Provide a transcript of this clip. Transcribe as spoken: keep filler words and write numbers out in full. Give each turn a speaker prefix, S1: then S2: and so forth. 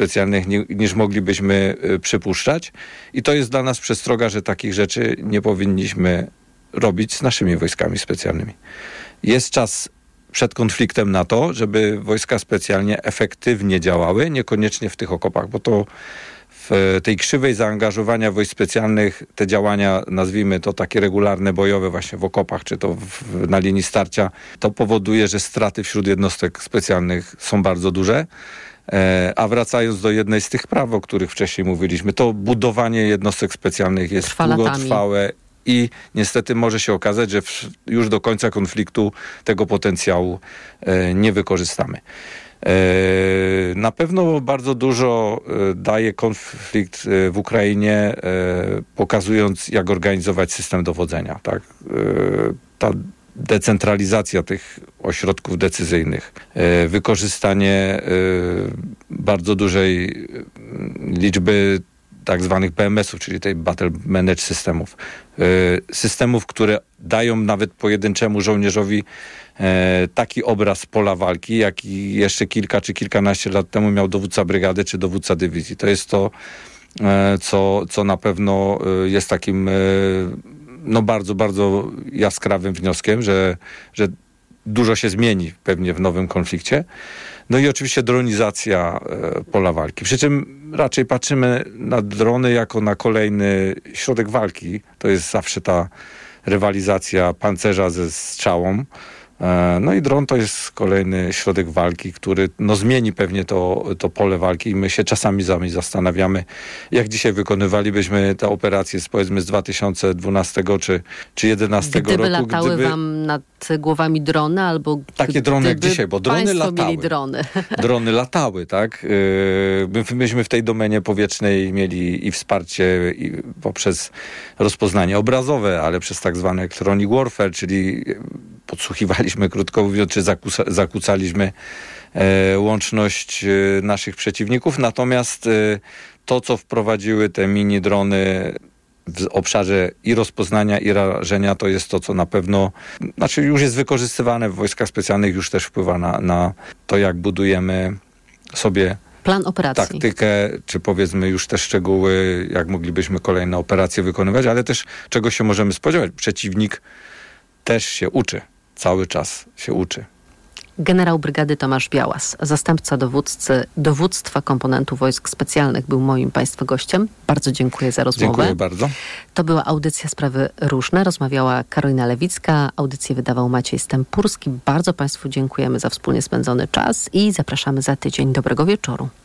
S1: specjalnych ni- niż moglibyśmy y, przypuszczać. I to jest dla nas przestroga, że takich rzeczy nie powinniśmy robić z naszymi wojskami specjalnymi. Jest czas przed konfliktem na to, żeby wojska specjalnie efektywnie działały, niekoniecznie w tych okopach, bo to w tej krzywej zaangażowania wojsk specjalnych te działania, nazwijmy to takie regularne, bojowe właśnie w okopach, czy to w, na linii starcia, to powoduje, że straty wśród jednostek specjalnych są bardzo duże. E, a wracając do jednej z tych praw, o których wcześniej mówiliśmy, to budowanie jednostek specjalnych jest
S2: Trwa
S1: długotrwałe i niestety może się okazać, że w, już do końca konfliktu tego potencjału e, nie wykorzystamy. Na pewno bardzo dużo daje konflikt w Ukrainie, pokazując, jak organizować system dowodzenia. Tak? Ta decentralizacja tych ośrodków decyzyjnych, wykorzystanie bardzo dużej liczby tak zwanych B M S ów, czyli tej Battle Managed Systemów. Systemów, które dają nawet pojedynczemu żołnierzowi taki obraz pola walki, jaki jeszcze kilka czy kilkanaście lat temu miał dowódca brygady czy dowódca dywizji. To jest to, co, co na pewno jest takim no bardzo, bardzo jaskrawym wnioskiem, że, że dużo się zmieni pewnie w nowym konflikcie. No i oczywiście dronizacja pola walki. Przy czym raczej patrzymy na drony jako na kolejny środek walki. To jest zawsze ta rywalizacja pancerza ze strzałą. No i dron to jest kolejny środek walki, który no, zmieni pewnie to, to pole walki i my się czasami sami zastanawiamy, jak dzisiaj wykonywalibyśmy te operacje z, powiedzmy z dwa tysiące dwunastego czy, czy dwa tysiące jedenastego
S2: gdyby
S1: roku.
S2: Latały
S1: gdyby
S2: wam nad głowami drony albo
S1: takie drony jak dzisiaj, bo drony latały.
S2: Mieli drony.
S1: Drony latały, tak? My, myśmy w tej domenie powietrznej mieli i wsparcie i poprzez rozpoznanie obrazowe, ale przez tak zwany electronic warfare, czyli podsłuchiwaliśmy, krótko mówiąc, czy zakusa, zakłócaliśmy e, łączność e, naszych przeciwników. Natomiast e, to, co wprowadziły te mini drony w obszarze i rozpoznania, i rażenia, to jest to, co na pewno, znaczy już jest wykorzystywane w wojskach specjalnych, już też wpływa na, na to, jak budujemy sobie
S2: plan operacji.
S1: Taktykę, czy powiedzmy już te szczegóły, jak moglibyśmy kolejne operacje wykonywać, ale też czego się możemy spodziewać. Przeciwnik też się uczy. Cały czas się uczy.
S2: Generał brygady Tomasz Białas, zastępca dowódcy dowództwa komponentu wojsk specjalnych, był moim państwa gościem. Bardzo dziękuję za rozmowę.
S1: Dziękuję bardzo.
S2: To była audycja Sprawy Różne. Rozmawiała Karolina Lewicka. Audycję wydawał Maciej Stępurski. Bardzo państwu dziękujemy za wspólnie spędzony czas i zapraszamy za tydzień. Dobrego wieczoru.